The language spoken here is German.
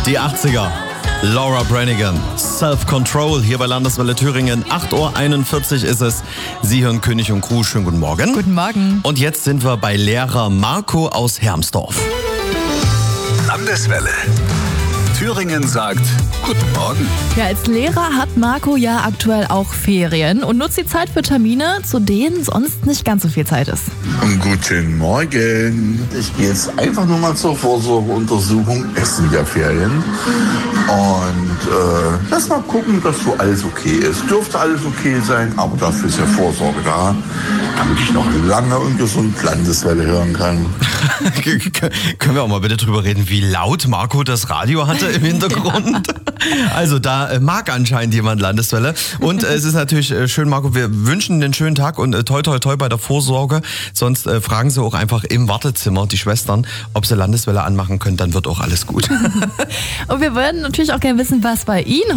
Die 80er. Laura Branigan, Self-Control, hier bei Landeswelle Thüringen. 8.41 Uhr ist es. Sie hören König und Crew. Schönen guten Morgen. Guten Morgen. Und jetzt sind wir bei Lehrer Marco aus Hermsdorf. Landeswelle. Thüringen sagt Guten Morgen. Ja, als Lehrer hat Marco ja aktuell auch Ferien und nutzt die Zeit für Termine, zu denen sonst nicht ganz so viel Zeit ist. Guten Morgen. Ich gehe jetzt einfach nur mal zur Vorsorgeuntersuchung. Es sind ja Ferien. Und lass mal gucken, dass so alles okay ist. Dürfte alles okay sein, aber dafür ist ja Vorsorge da, damit ich noch lange und gesund Landeswelle hören kann. Können wir auch mal bitte drüber reden, wie laut Marco das Radio hatte im Hintergrund? Also da mag anscheinend jemand Landeswelle. Und es ist natürlich schön, Marco, wir wünschen einen schönen Tag und toi toi toi bei der Vorsorge. Sonst fragen Sie auch einfach im Wartezimmer die Schwestern, ob sie Landeswelle anmachen können, dann wird auch alles gut. Und wir würden natürlich auch gerne wissen, was bei Ihnen